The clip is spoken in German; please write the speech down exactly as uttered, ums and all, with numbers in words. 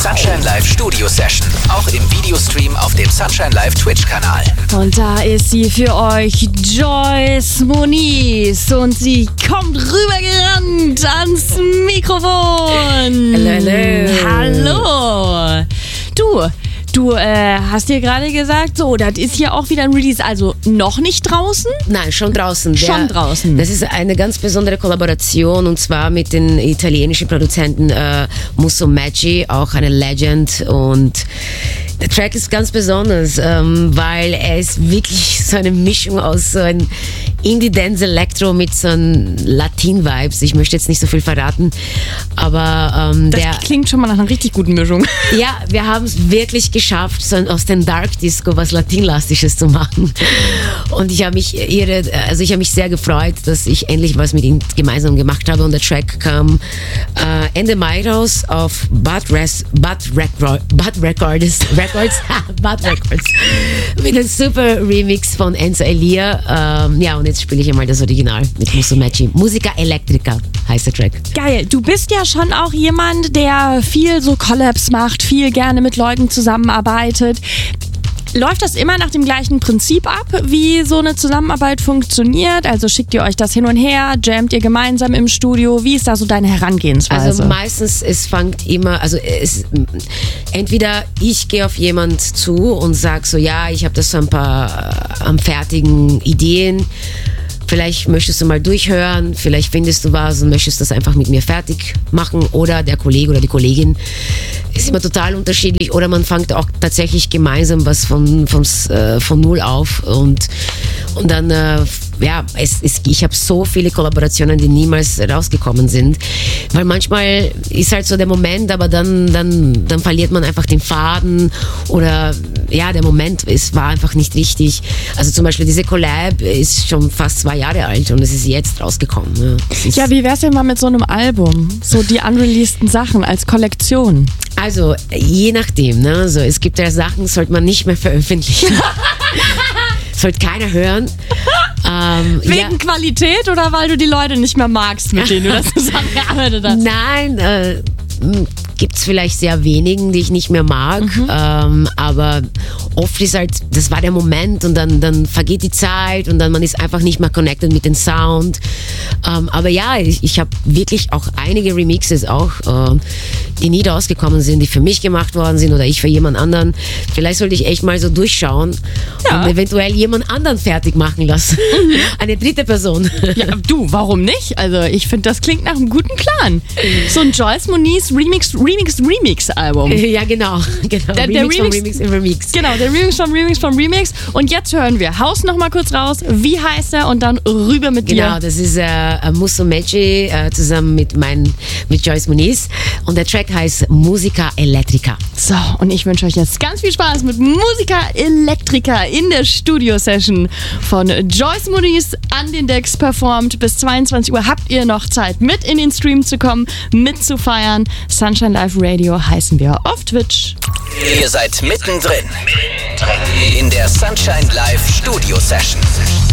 Sunshine Live Studio Session. Auch im Videostream auf dem Sunshine Live Twitch-Kanal. Und da ist sie für euch, Joyce Moniz. Und sie kommt rübergerannt ans Mikrofon. Hallo, hallo. Hallo. Du, du äh, hast dir gerade gesagt, so, das ist hier auch wieder ein Release, also noch nicht draußen? Nein, schon draußen. Der, Schon draußen. Das ist eine ganz besondere Kollaboration und zwar mit den italienischen Produzenten äh, Musso Maggi, auch eine Legend, und der Track ist ganz besonders, ähm, weil er ist wirklich so eine Mischung aus so ein Indie-Dance-Elektro mit so einem Latin-Vibes. Ich möchte jetzt nicht so viel verraten, aber ähm, Das der... klingt schon mal nach einer richtig guten Mischung. Ja, wir haben es wirklich geschafft, so aus dem Dark Disco was Latinlastisches zu machen. Und ich habe mich ihre, also ich habe mich sehr gefreut, dass ich endlich was mit ihnen gemeinsam gemacht habe. Und der Track kam äh, Ende Mai raus auf Bud, Res, Bud, Record, Bud Records, Records, Bud Records, mit einem super Remix von Enzo Elia. Ähm, ja, und jetzt spiele ich einmal das Original mit Musso Maggi. Musica Electrica heißt der Track. Geil, du bist ja schon auch jemand, der viel so Collabs macht, viel gerne mit Leuten zusammenarbeitet. Läuft das immer nach dem gleichen Prinzip ab, wie so eine Zusammenarbeit funktioniert? Also schickt ihr euch das hin und her, jammt ihr gemeinsam im Studio? Wie ist da so deine Herangehensweise? Also meistens, es fängt immer, also es, entweder ich gehe auf jemand zu und sage so, ja, ich habe das so ein paar äh, fertigen Ideen, vielleicht möchtest du mal durchhören, vielleicht findest du was und möchtest das einfach mit mir fertig machen, oder der Kollege oder die Kollegin. Ist immer total unterschiedlich, oder man fängt auch tatsächlich gemeinsam was von, von, äh, von null auf und, und dann, äh, ja, es, es, ich habe so viele Kollaborationen, die niemals rausgekommen sind, weil manchmal ist halt so der Moment, aber dann, dann, dann verliert man einfach den Faden, oder ja, der Moment, es war einfach nicht richtig. Also zum Beispiel diese Collab ist schon fast zwei Jahre alt und es ist jetzt rausgekommen. Ja, ja, wie wär's denn mal mit so einem Album? So die unreleaseden Sachen als Kollektion? Also, je nachdem, ne? Also, es gibt ja Sachen, sollte man nicht mehr veröffentlichen. Sollte keiner hören. Ähm, Wegen ja. Qualität oder weil du die Leute nicht mehr magst, mit denen du das zusammengearbeitet hast? Nein, äh, gibt es vielleicht sehr wenigen, die ich nicht mehr mag, mhm. ähm, aber oft ist halt, das war der Moment und dann, dann vergeht die Zeit und dann man ist einfach nicht mehr connected mit dem Sound. Ähm, aber ja, ich, ich habe wirklich auch einige Remixes auch, äh, die nie rausgekommen sind, die für mich gemacht worden sind oder ich für jemand anderen. Vielleicht sollte ich echt mal so durchschauen ja. und eventuell jemand anderen fertig machen lassen. Eine dritte Person. Ja, du, warum nicht? Also ich finde, das klingt nach einem guten Plan. So ein Joyce Moniz Remix, Remix, Remix-Album. Ja, genau. genau. Der, der Remix, Remix vom Remix im Remix. Genau, der Remix vom Remix vom Remix. Und jetzt hören wir, haus noch mal kurz raus, wie heißt er, und dann rüber mit dir. Genau, das ist äh, Musso Maggi äh, zusammen mit, mein, mit Joyce Moniz. Und der Track heißt Musica Electrica. So, und ich wünsche euch jetzt ganz viel Spaß mit Musica Electrica in der Studio-Session von Joyce Moniz an den Decks performt. Bis zweiundzwanzig Uhr habt ihr noch Zeit, mit in den Stream zu kommen, mitzufeiern. Sunshine Live Radio heißen wir auf Twitch. Ihr seid mittendrin in der Sunshine Live Studio Session.